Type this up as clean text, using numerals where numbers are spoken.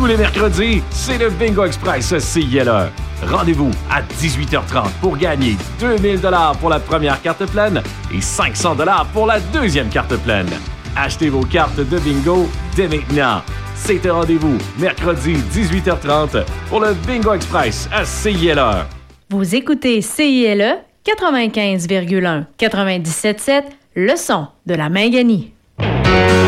Tous les mercredis, c'est le Bingo Express CILE. Rendez-vous à 18h30 pour gagner 2000 $ pour la première carte pleine et 500 $ pour la deuxième carte pleine. Achetez vos cartes de bingo dès maintenant. C'est un rendez-vous mercredi 18h30 pour le Bingo Express à CILE. Vous écoutez CILE 95,1 97,7, le son de la Minganie.